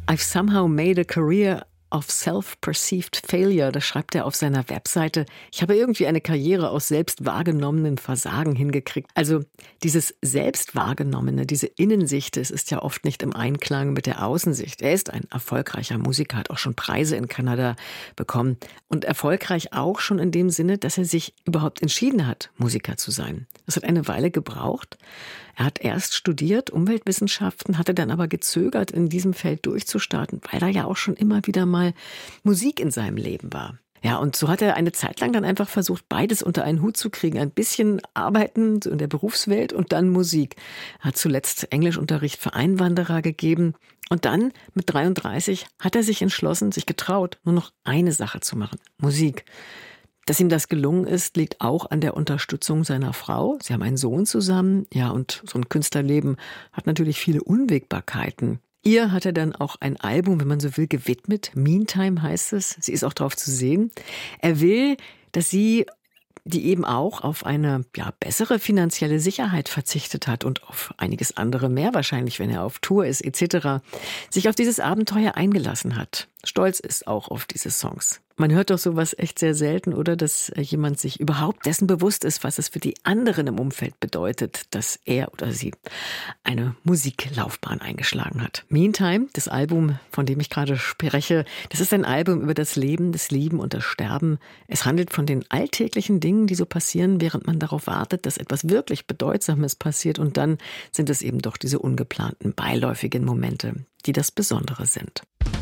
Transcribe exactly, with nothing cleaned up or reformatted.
I've somehow made a career of self-perceived failure, das schreibt er auf seiner Webseite. Ich habe irgendwie eine Karriere aus selbst wahrgenommenen Versagen hingekriegt. Also dieses Selbstwahrgenommene, diese Innensicht, es ist ja oft nicht im Einklang mit der Außensicht. Er ist ein erfolgreicher Musiker, hat auch schon Preise in Kanada bekommen. Und erfolgreich auch schon in dem Sinne, dass er sich überhaupt entschieden hat, Musiker zu sein. Das hat eine Weile gebraucht. Er hat erst studiert, Umweltwissenschaften, hatte dann aber gezögert, in diesem Feld durchzustarten, weil da ja auch schon immer wieder mal Musik in seinem Leben war. Ja, und so hat er eine Zeit lang dann einfach versucht, beides unter einen Hut zu kriegen. Ein bisschen arbeiten in der Berufswelt und dann Musik. Er hat zuletzt Englischunterricht für Einwanderer gegeben. Und dann, mit dreiunddreißig, hat er sich entschlossen, sich getraut, nur noch eine Sache zu machen: Musik. Dass ihm das gelungen ist, liegt auch an der Unterstützung seiner Frau. Sie haben einen Sohn zusammen. Ja, und so ein Künstlerleben hat natürlich viele Unwägbarkeiten. Ihr hat er dann auch ein Album, wenn man so will, gewidmet. Meantime heißt es. Sie ist auch drauf zu sehen. Er will, dass sie, die eben auch auf eine ja, bessere finanzielle Sicherheit verzichtet hat und auf einiges andere mehr wahrscheinlich, wenn er auf Tour ist et cetera, sich auf dieses Abenteuer eingelassen hat. Stolz ist auch auf diese Songs. Man hört doch sowas echt sehr selten, oder? Dass jemand sich überhaupt dessen bewusst ist, was es für die anderen im Umfeld bedeutet, dass er oder sie eine Musiklaufbahn eingeschlagen hat. Meantime, das Album, von dem ich gerade spreche, das ist ein Album über das Leben, das Lieben und das Sterben. Es handelt von den alltäglichen Dingen, die so passieren, während man darauf wartet, dass etwas wirklich Bedeutsames passiert. Und dann sind es eben doch diese ungeplanten, beiläufigen Momente, die das Besondere sind.